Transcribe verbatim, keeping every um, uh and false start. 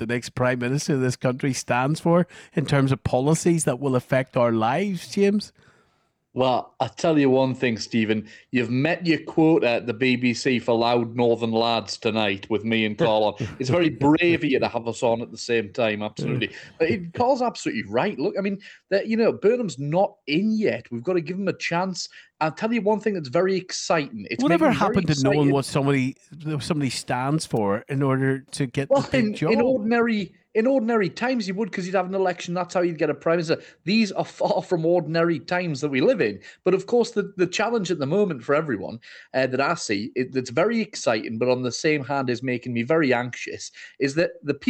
the next prime minister of this country stands for in terms of policies that will affect our lives, James? Well, I tell you one thing, Stephen. You've met your quota at the B B C for loud northern lads tonight with me and Carl on. It's very brave of you to have us on at the same time, absolutely. But it, Carl's absolutely right. Look, I mean, that you know, Burnham's not in yet. We've got to give him a chance. I'll tell you one thing that's very exciting. It's Whatever making me very happened to knowing excited. what somebody somebody stands for in order to get Well, the big in, job? in ordinary in ordinary times, you would, because you'd have an election. That's how you'd get a prime minister. These are far from ordinary times that we live in. But of course, the, the challenge at the moment for everyone uh, that I see, it, that's very exciting, but on the same hand is making me very anxious, is that the people